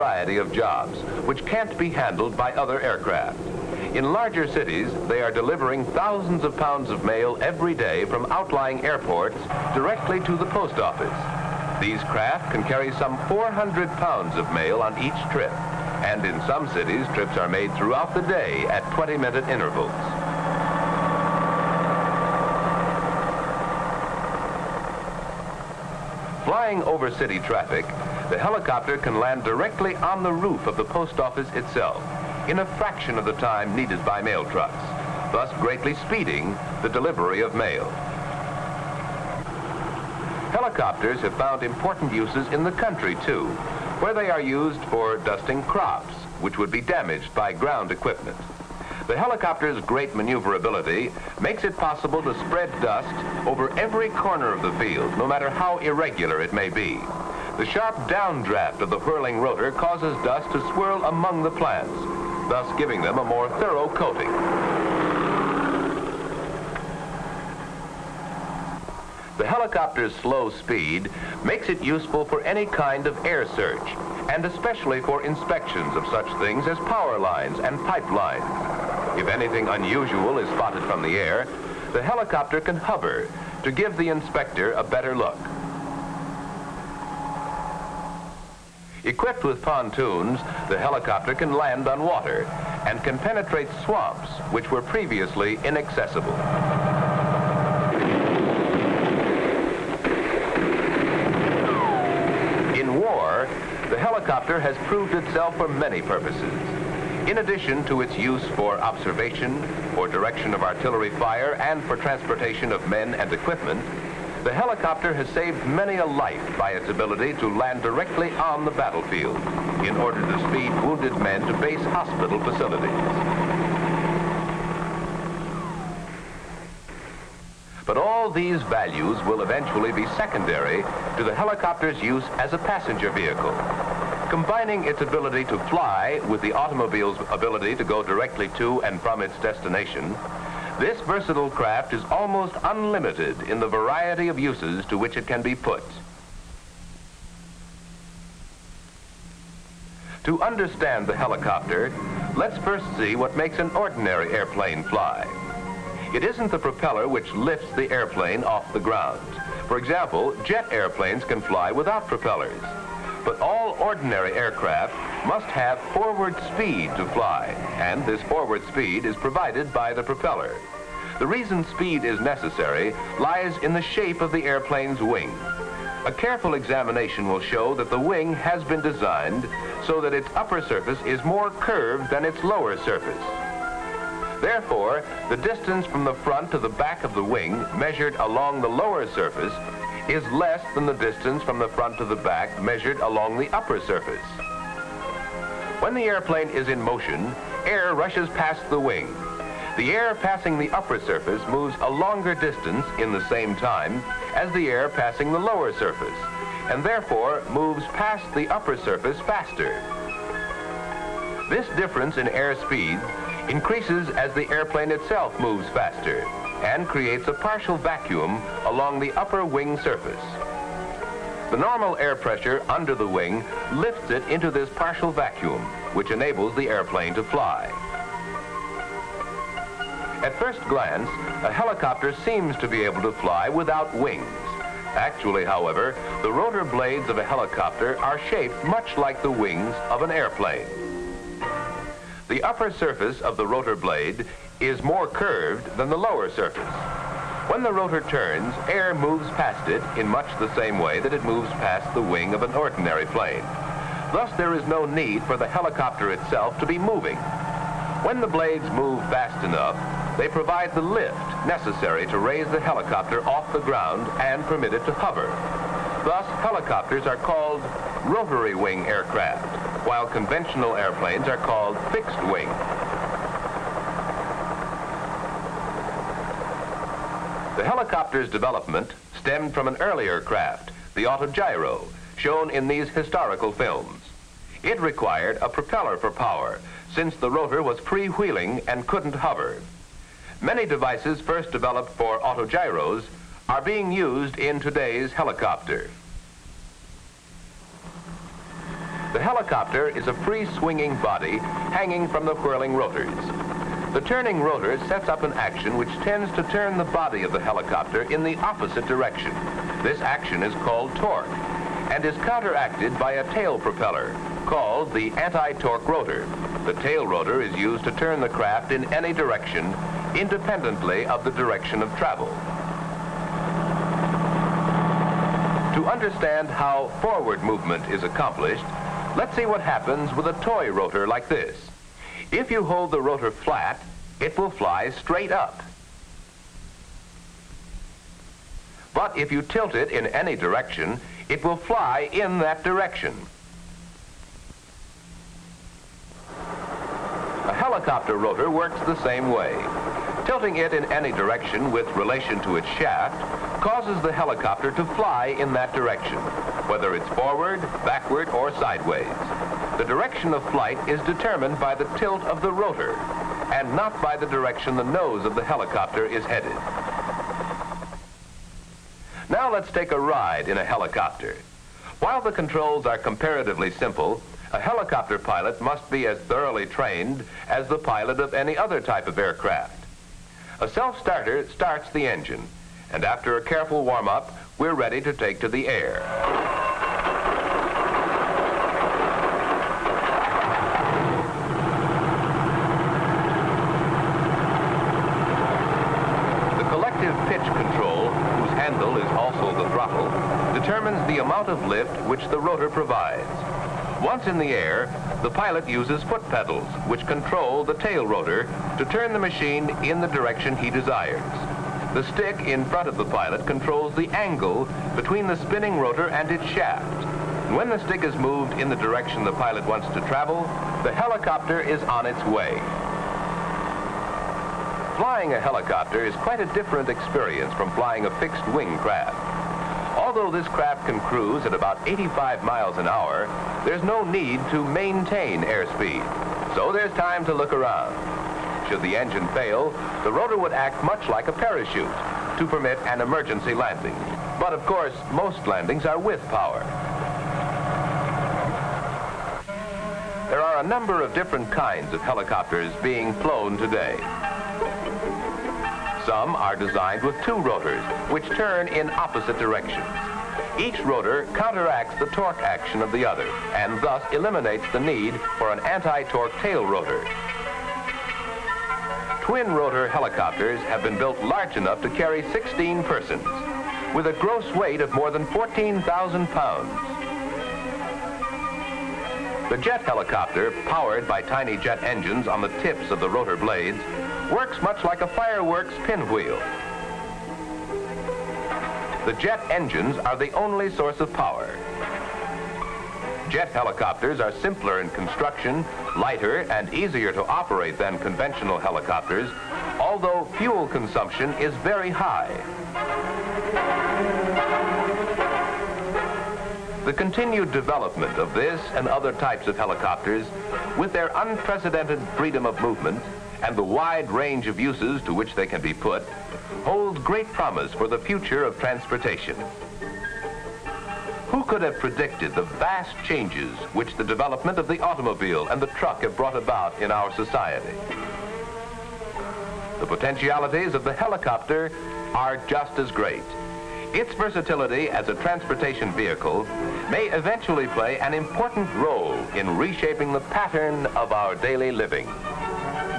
variety of jobs which can't be handled by other aircraft. In larger cities, they are delivering thousands of pounds of mail every day from outlying airports directly to the post office. These craft can carry some 400 pounds of mail on each trip, and in some cities, trips are made throughout the day at 20-minute intervals. Flying over city traffic, the helicopter can land directly on the roof of the post office itself in a fraction of the time needed by mail trucks, thus greatly speeding the delivery of mail. Helicopters have found important uses in the country too, where they are used for dusting crops, which would be damaged by ground equipment. The helicopter's great maneuverability makes it possible to spread dust over every corner of the field, no matter how irregular it may be. The sharp downdraft of the whirling rotor causes dust to swirl among the plants, thus giving them a more thorough coating. The helicopter's slow speed makes it useful for any kind of air search, and especially for inspections of such things as power lines and pipelines. If anything unusual is spotted from the air, the helicopter can hover to give the inspector a better look. Equipped with pontoons, the helicopter can land on water and can penetrate swamps which were previously inaccessible. In war, the helicopter has proved itself for many purposes. In addition to its use for observation, for direction of artillery fire, and for transportation of men and equipment, the helicopter has saved many a life by its ability to land directly on the battlefield in order to speed wounded men to base hospital facilities. But all these values will eventually be secondary to the helicopter's use as a passenger vehicle. Combining its ability to fly with the automobile's ability to go directly to and from its destination, this versatile craft is almost unlimited in the variety of uses to which it can be put. To understand the helicopter, let's first see what makes an ordinary airplane fly. It isn't the propeller which lifts the airplane off the ground. For example, jet airplanes can fly without propellers. But all ordinary aircraft must have forward speed to fly, and this forward speed is provided by the propeller. The reason speed is necessary lies in the shape of the airplane's wing. A careful examination will show that the wing has been designed so that its upper surface is more curved than its lower surface. Therefore, the distance from the front to the back of the wing measured along the lower surface is less than the distance from the front to the back measured along the upper surface. When the airplane is in motion, air rushes past the wing. The air passing the upper surface moves a longer distance in the same time as the air passing the lower surface, and therefore moves past the upper surface faster. This difference in air speed increases as the airplane itself moves faster, and creates a partial vacuum along the upper wing surface. The normal air pressure under the wing lifts it into this partial vacuum, which enables the airplane to fly. At first glance, a helicopter seems to be able to fly without wings. Actually, however, the rotor blades of a helicopter are shaped much like the wings of an airplane. The upper surface of the rotor blade is more curved than the lower surface. When the rotor turns, air moves past it in much the same way that it moves past the wing of an ordinary plane. Thus, there is no need for the helicopter itself to be moving. When the blades move fast enough, they provide the lift necessary to raise the helicopter off the ground and permit it to hover. Thus, helicopters are called rotary wing aircraft, while conventional airplanes are called fixed wing. The helicopter's development stemmed from an earlier craft, the autogyro, shown in these historical films. It required a propeller for power, since the rotor was freewheeling and couldn't hover. Many devices first developed for autogyros are being used in today's helicopter. The helicopter is a free-swinging body hanging from the whirling rotors. The turning rotor sets up an action which tends to turn the body of the helicopter in the opposite direction. This action is called torque and is counteracted by a tail propeller called the anti-torque rotor. The tail rotor is used to turn the craft in any direction independently of the direction of travel. To understand how forward movement is accomplished, let's see what happens with a toy rotor like this. If you hold the rotor flat, it will fly straight up. But if you tilt it in any direction, it will fly in that direction. A helicopter rotor works the same way. Tilting it in any direction with relation to its shaft causes the helicopter to fly in that direction, whether it's forward, backward, or sideways. The direction of flight is determined by the tilt of the rotor and not by the direction the nose of the helicopter is headed. Now let's take a ride in a helicopter. While the controls are comparatively simple, a helicopter pilot must be as thoroughly trained as the pilot of any other type of aircraft. A self-starter starts the engine, and after a careful warm-up, we're ready to take to the air. The collective pitch control, whose handle is also the throttle, determines the amount of lift which the rotor provides. Once in the air, the pilot uses foot pedals, which control the tail rotor to turn the machine in the direction he desires. The stick in front of the pilot controls the angle between the spinning rotor and its shaft. When the stick is moved in the direction the pilot wants to travel, the helicopter is on its way. Flying a helicopter is quite a different experience from flying a fixed-wing craft. Although this craft can cruise at about 85 miles an hour, there's no need to maintain airspeed. So there's time to look around. Should the engine fail, the rotor would act much like a parachute to permit an emergency landing. But of course, most landings are with power. There are a number of different kinds of helicopters being flown today. Some are designed with two rotors, which turn in opposite directions. Each rotor counteracts the torque action of the other, and thus eliminates the need for an anti-torque tail rotor. Twin-rotor helicopters have been built large enough to carry 16 persons, with a gross weight of more than 14,000 pounds. The jet helicopter, powered by tiny jet engines on the tips of the rotor blades, works much like a fireworks pinwheel. The jet engines are the only source of power. Jet helicopters are simpler in construction, lighter, and easier to operate than conventional helicopters, although fuel consumption is very high. The continued development of this and other types of helicopters, with their unprecedented freedom of movement and the wide range of uses to which they can be put, holds great promise for the future of transportation. Who could have predicted the vast changes which the development of the automobile and the truck have brought about in our society? The potentialities of the helicopter are just as great. Its versatility as a transportation vehicle may eventually play an important role in reshaping the pattern of our daily living.